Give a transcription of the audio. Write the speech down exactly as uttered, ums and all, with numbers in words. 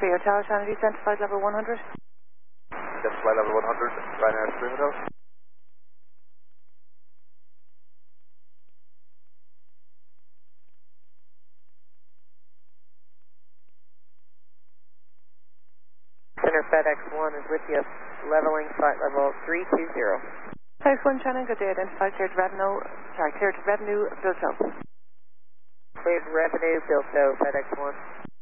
three Hotel, Channel descent to flight level one hundred. Descent flight level one hundred, Ryanair three Hotel. Center FedEx one is with you, leveling flight level three two zero. FedEx one, Channel, good day, identified, cleared revenue, sorry, cleared revenue, built up. Cleared revenue, built out, FedEx one.